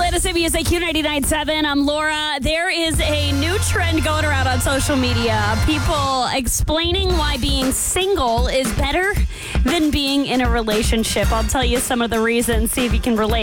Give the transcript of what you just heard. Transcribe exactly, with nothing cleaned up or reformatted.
Medicine Music Q ninety-nine point seven. I'm Laura. There is a new trend going around on social media. People explaining why being single is better than being in a relationship. I'll tell you some of the reasons, see if you can relate.